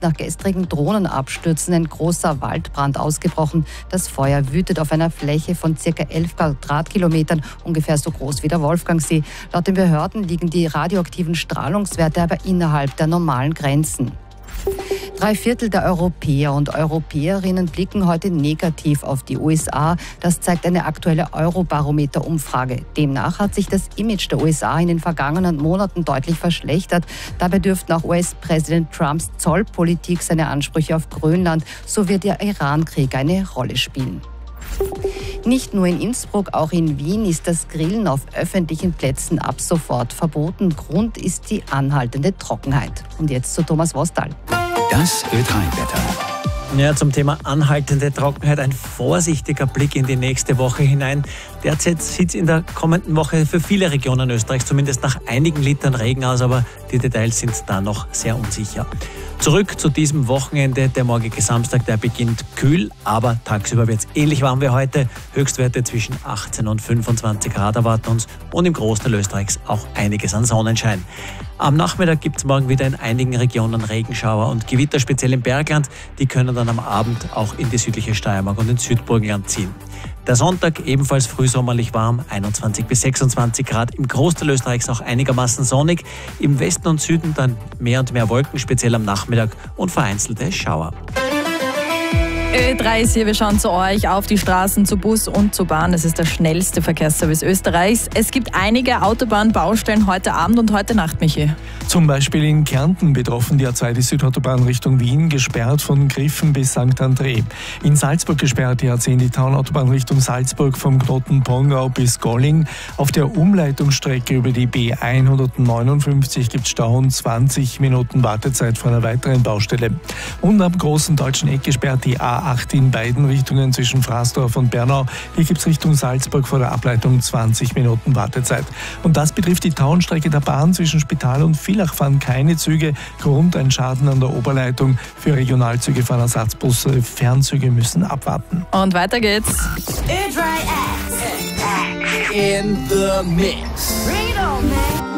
nach gestrigen Drohnenabstürzen ein großer Waldbrand ausgebrochen. Das Feuer wütet auf einer Fläche von ca. 11 Quadratkilometern, ungefähr so groß wie der Wolfgangsee. Laut den Behörden liegen die radioaktiven Strahlungswerte aber innerhalb der normalen Grenzen. 3/4 der Europäer und Europäerinnen blicken heute negativ auf die USA. Das zeigt eine aktuelle Eurobarometer-Umfrage. Demnach hat sich das Image der USA in den vergangenen Monaten deutlich verschlechtert. Dabei dürften auch US-Präsident Trumps Zollpolitik, seine Ansprüche auf Grönland sowie der Iran-Krieg eine Rolle spielen. Nicht nur in Innsbruck, auch in Wien ist das Grillen auf öffentlichen Plätzen ab sofort verboten. Grund ist die anhaltende Trockenheit. Und jetzt zu Thomas Wostal. Das Ö3-Wetter. Ja, zum Thema anhaltende Trockenheit ein vorsichtiger Blick in die nächste Woche hinein. Derzeit sieht es in der kommenden Woche für viele Regionen Österreichs zumindest nach einigen Litern Regen aus, aber die Details sind da noch sehr unsicher. Zurück zu diesem Wochenende. Der morgige Samstag, der beginnt kühl, aber tagsüber wird es ähnlich warm wie heute. Höchstwerte zwischen 18 und 25 Grad erwarten uns und im Großteil Österreichs auch einiges an Sonnenschein. Am Nachmittag gibt es morgen wieder in einigen Regionen Regenschauer und Gewitter, speziell im Bergland. Die können dann am Abend auch in die südliche Steiermark und ins Südburgenland ziehen. Der Sonntag ebenfalls frühsommerlich warm, 21 bis 26 Grad. Im Großteil Österreichs auch einigermaßen sonnig. Im Westen und Süden dann mehr und mehr Wolken, speziell am Nachmittag und vereinzelte Schauer. Ö3 ist hier, wir schauen zu euch auf die Straßen, zu Bus und zu Bahn. Es ist der schnellste Verkehrsservice Österreichs. Es gibt einige Autobahnbaustellen heute Abend und heute Nacht, Michi. Zum Beispiel in Kärnten betroffen die A2, die Südautobahn Richtung Wien, gesperrt von Griffen bis St. André. In Salzburg gesperrt die A10, die Taunautobahn Richtung Salzburg vom Knoten Pongau bis Golling. Auf der Umleitungsstrecke über die B159 gibt es Stau und 20 Minuten Wartezeit vor einer weiteren Baustelle. Und am großen deutschen Eck gesperrt die A8 in beiden Richtungen zwischen Fraßdorf und Bernau. Hier gibt es Richtung Salzburg vor der Ableitung 20 Minuten Wartezeit. Und das betrifft die Taunstrecke der Bahn zwischen Spital und Villach fahren keine Züge. Grund ein Schaden an der Oberleitung. Für Regionalzüge fahren Ersatzbusse. Fernzüge müssen abwarten. Und weiter geht's. In the mix. Freedom, man.